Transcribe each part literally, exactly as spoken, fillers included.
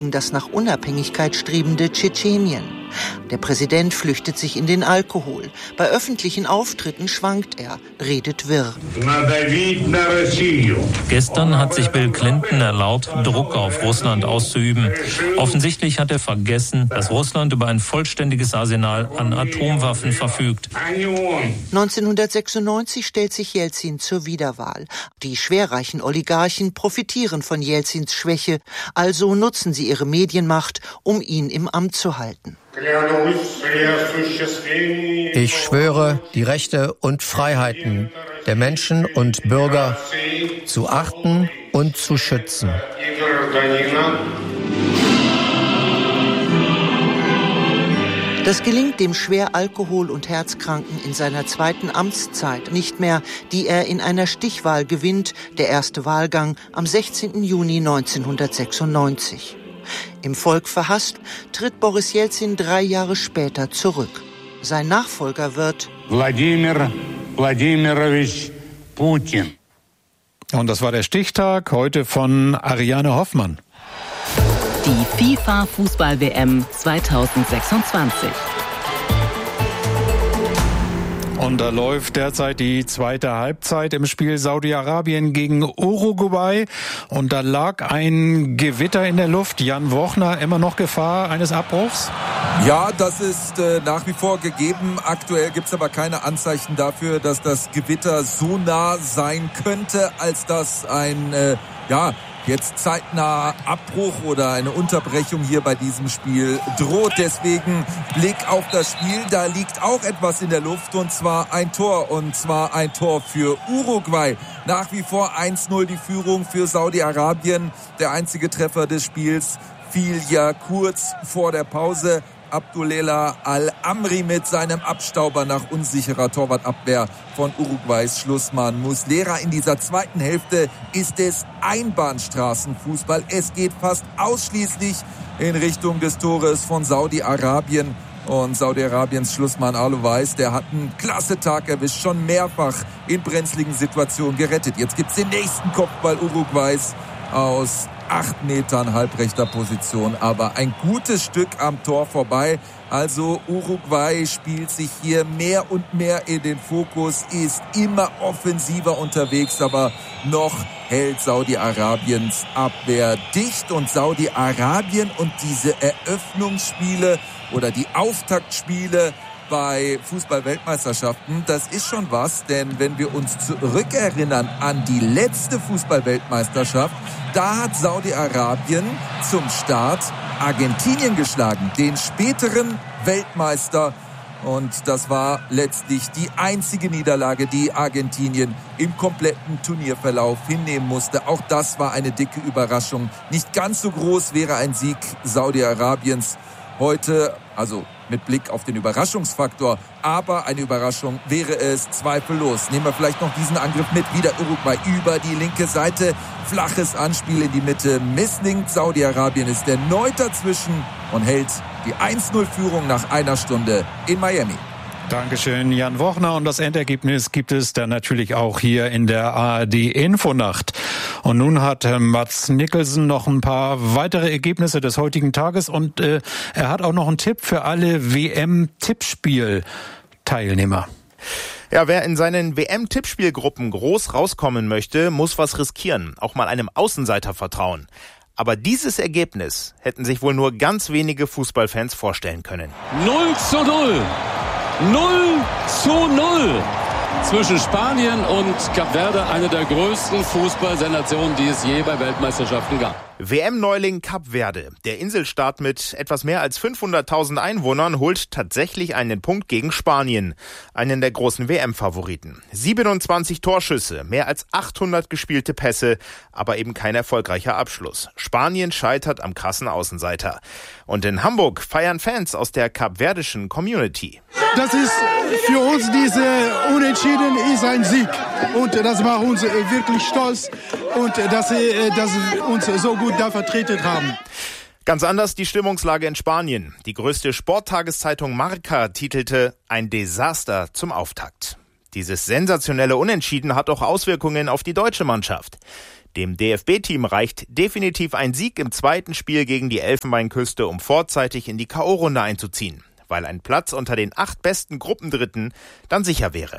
das nach Unabhängigkeit strebende Tschetschenien. Der Präsident flüchtet sich in den Alkohol. Bei öffentlichen Auftritten schwankt er, redet wirr. Gestern hat sich Bill Clinton erlaubt, Druck auf Russland auszuüben. Offensichtlich hat er vergessen, dass Russland über ein vollständiges Arsenal an Atomwaffen verfügt. neunzehnhundertsechsundneunzig stellt sich Jelzin zur Wiederwahl. Die schwerreichen Oligarchen profitieren von Jelzins Schwäche, also nutzen sie ihre Medienmacht, um ihn im Amt zu halten. Ich schwöre, die Rechte und Freiheiten der Menschen und Bürger zu achten und zu schützen. Das gelingt dem schwer Alkohol- und Herzkranken in seiner zweiten Amtszeit nicht mehr, die er in einer Stichwahl gewinnt, der erste Wahlgang am sechzehnten Juni neunzehnhundertsechsundneunzig. Im Volk verhasst, tritt Boris Jelzin drei Jahre später zurück. Sein Nachfolger wird Wladimir Wladimirovich Putin. Und das war der Stichtag heute von Ariane Hoffmann. Die FIFA-Fußball-W M zweitausendsechsundzwanzig. Und da läuft derzeit die zweite Halbzeit im Spiel Saudi-Arabien gegen Uruguay. Und da lag ein Gewitter in der Luft. Jan Wochner, immer noch Gefahr eines Abbruchs? Ja, das ist äh, nach wie vor gegeben. Aktuell gibt es aber keine Anzeichen dafür, dass das Gewitter so nah sein könnte, als dass ein, äh, ja... jetzt zeitnah Abbruch oder eine Unterbrechung hier bei diesem Spiel droht. Deswegen Blick auf das Spiel. Da liegt auch etwas in der Luft und zwar ein Tor. Und zwar ein Tor für Uruguay. Nach wie vor eins null die Führung für Saudi-Arabien. Der einzige Treffer des Spiels fiel ja kurz vor der Pause. Abdulela Al-Amri mit seinem Abstauber nach unsicherer Torwartabwehr von Uruguays Schlussmann Muslera. In dieser zweiten Hälfte ist es Einbahnstraßenfußball. Es geht fast ausschließlich in Richtung des Tores von Saudi-Arabien. Und Saudi-Arabiens Schlussmann Alouais, der hat einen klasse Tag erwischt, schon mehrfach in brenzligen Situationen gerettet. Jetzt gibt's den nächsten Kopfball Uruguays aus acht Metern halbrechter Position, aber ein gutes Stück am Tor vorbei. Also Uruguay spielt sich hier mehr und mehr in den Fokus, ist immer offensiver unterwegs, aber noch hält Saudi-Arabiens Abwehr dicht. Und Saudi-Arabien und diese Eröffnungsspiele oder die Auftaktspiele bei Fußball-Weltmeisterschaften, das ist schon was, denn wenn wir uns zurückerinnern an die letzte Fußball-Weltmeisterschaft, da hat Saudi-Arabien zum Start Argentinien geschlagen, den späteren Weltmeister. Und das war letztlich die einzige Niederlage, die Argentinien im kompletten Turnierverlauf hinnehmen musste. Auch das war eine dicke Überraschung. Nicht ganz so groß wäre ein Sieg Saudi-Arabiens heute, also mit Blick auf den Überraschungsfaktor. Aber eine Überraschung wäre es zweifellos. Nehmen wir vielleicht noch diesen Angriff mit. Wieder Uruguay über die linke Seite. Flaches Anspiel in die Mitte. Misslingt. Saudi-Arabien ist erneut dazwischen und hält die eins null Führung nach einer Stunde in Miami. Dankeschön, Jan Wochner. Und das Endergebnis gibt es dann natürlich auch hier in der A R D-Infonacht. Und nun hat Mats Nicholson noch ein paar weitere Ergebnisse des heutigen Tages. Und äh, er hat auch noch einen Tipp für alle W M-Tippspiel-Teilnehmer. Ja, wer in seinen W M-Tippspielgruppen groß rauskommen möchte, muss was riskieren. Auch mal einem Außenseiter vertrauen. Aber dieses Ergebnis hätten sich wohl nur ganz wenige Fußballfans vorstellen können. null zu null. null zu null zwischen Spanien und Kap Verde, eine der größten Fußballsensationen, die es je bei Weltmeisterschaften gab. W M-Neuling Kap Verde. Der Inselstaat mit etwas mehr als fünfhunderttausend Einwohnern holt tatsächlich einen Punkt gegen Spanien, einen der großen W M-Favoriten. siebenundzwanzig Torschüsse, mehr als achthundert gespielte Pässe, aber eben kein erfolgreicher Abschluss. Spanien scheitert am krassen Außenseiter. Und in Hamburg feiern Fans aus der kapverdischen Community. Das ist für uns, diese Unentschieden ist ein Sieg. Und das macht uns wirklich stolz und dass sie, dass sie uns so gut da vertreten haben. Ganz anders die Stimmungslage in Spanien. Die größte Sporttageszeitung Marca titelte „Ein Desaster zum Auftakt". Dieses sensationelle Unentschieden hat auch Auswirkungen auf die deutsche Mannschaft. Dem D F B-Team reicht definitiv ein Sieg im zweiten Spiel gegen die Elfenbeinküste, um vorzeitig in die K O-Runde einzuziehen, weil ein Platz unter den acht besten Gruppendritten dann sicher wäre.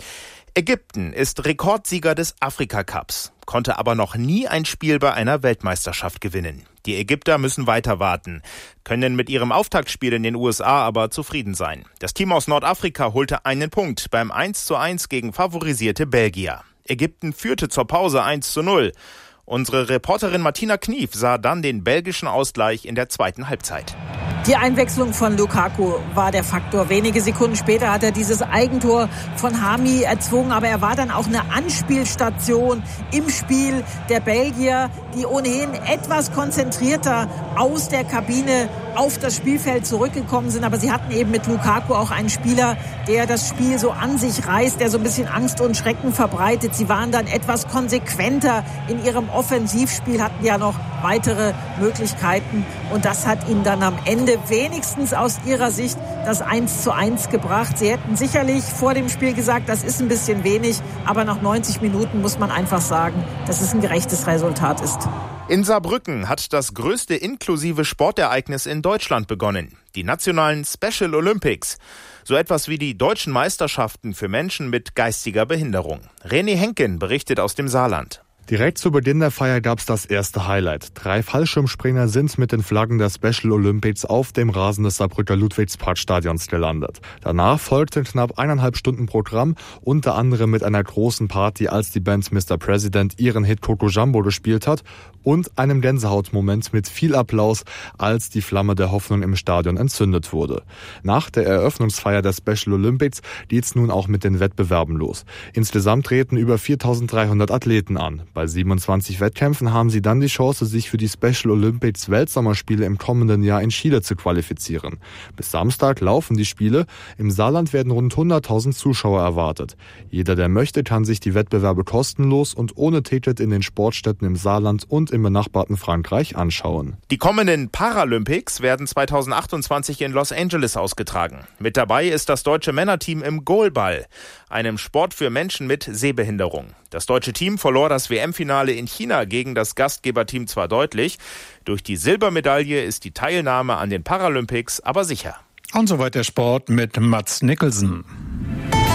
Ägypten ist Rekordsieger des Afrika-Cups, konnte aber noch nie ein Spiel bei einer Weltmeisterschaft gewinnen. Die Ägypter müssen weiter warten, können mit ihrem Auftaktspiel in den U S A aber zufrieden sein. Das Team aus Nordafrika holte einen Punkt beim eins zu eins gegen favorisierte Belgier. Ägypten führte zur Pause eins zu null. Unsere Reporterin Martina Knief sah dann den belgischen Ausgleich in der zweiten Halbzeit. Die Einwechslung von Lukaku war der Faktor. Wenige Sekunden später hat er dieses Eigentor von Hami erzwungen. Aber er war dann auch eine Anspielstation im Spiel der Belgier, die ohnehin etwas konzentrierter aus der Kabine auf das Spielfeld zurückgekommen sind. Aber sie hatten eben mit Lukaku auch einen Spieler, der das Spiel so an sich reißt, der so ein bisschen Angst und Schrecken verbreitet. Sie waren dann etwas konsequenter in ihrem Offensivspiel, hatten ja noch weitere Möglichkeiten. Und das hat ihnen dann am Ende wenigstens aus ihrer Sicht das eins zu eins gebracht. Sie hätten sicherlich vor dem Spiel gesagt, das ist ein bisschen wenig. Aber nach neunzig Minuten muss man einfach sagen, dass es ein gerechtes Resultat ist. In Saarbrücken hat das größte inklusive Sportereignis in Deutschland begonnen. Die nationalen Special Olympics. So etwas wie die deutschen Meisterschaften für Menschen mit geistiger Behinderung. René Henken berichtet aus dem Saarland. Direkt zu Beginn der Feier gab's das erste Highlight. Drei Fallschirmspringer sind mit den Flaggen der Special Olympics auf dem Rasen des Saarbrücker Ludwigsparkstadions gelandet. Danach folgte knapp eineinhalb Stunden Programm, unter anderem mit einer großen Party, als die Band Mister President ihren Hit Coco Jumbo gespielt hat, und einem Gänsehautmoment mit viel Applaus, als die Flamme der Hoffnung im Stadion entzündet wurde. Nach der Eröffnungsfeier der Special Olympics geht's nun auch mit den Wettbewerben los. Insgesamt treten über viertausenddreihundert Athleten an. Bei siebenundzwanzig Wettkämpfen haben sie dann die Chance, sich für die Special Olympics Weltsommerspiele im kommenden Jahr in Chile zu qualifizieren. Bis Samstag laufen die Spiele. Im Saarland werden rund hunderttausend Zuschauer erwartet. Jeder, der möchte, kann sich die Wettbewerbe kostenlos und ohne Ticket in den Sportstätten im Saarland und im benachbarten Frankreich anschauen. Die kommenden Paralympics werden zweitausendachtundzwanzig in Los Angeles ausgetragen. Mit dabei ist das deutsche Männerteam im Goalball, einem Sport für Menschen mit Sehbehinderung. Das deutsche Team verlor das W M-Finale in China gegen das Gastgeberteam zwar deutlich, durch die Silbermedaille ist die Teilnahme an den Paralympics aber sicher. Und soweit der Sport mit Mads Nicholson.